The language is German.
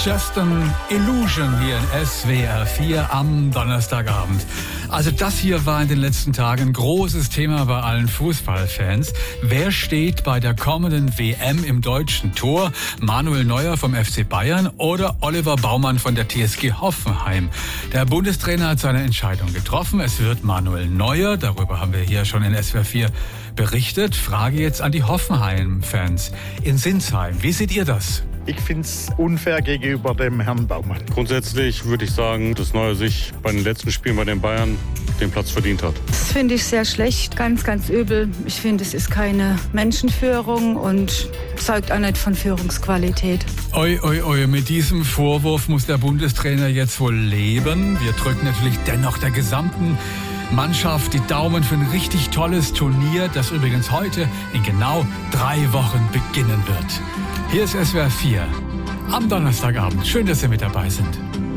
Just an Illusion hier in SWR 4 am Donnerstagabend. Also das hier war in den letzten Tagen ein großes Thema bei allen Fußballfans. Wer steht bei der kommenden WM im deutschen Tor? Manuel Neuer vom FC Bayern oder Oliver Baumann von der TSG Hoffenheim? Der Bundestrainer hat seine Entscheidung getroffen. Es wird Manuel Neuer. Darüber haben wir hier schon in SWR 4 berichtet. Frage jetzt an die Hoffenheim-Fans in Sinsheim. Wie seht ihr das? Ich finde es unfair gegenüber dem Herrn Baumann. Grundsätzlich würde ich sagen, dass Neuer sich bei den letzten Spielen bei den Bayern den Platz verdient hat. Das finde ich sehr schlecht, ganz, ganz übel. Ich finde, es ist keine Menschenführung und zeugt auch nicht von Führungsqualität. Oi, mit diesem Vorwurf muss der Bundestrainer jetzt wohl leben. Wir drücken natürlich dennoch der gesamten Mannschaft die Daumen für ein richtig tolles Turnier, das übrigens heute in genau 3 Wochen beginnen wird. Hier ist SWR 4 am Donnerstagabend. Schön, dass Sie mit dabei sind.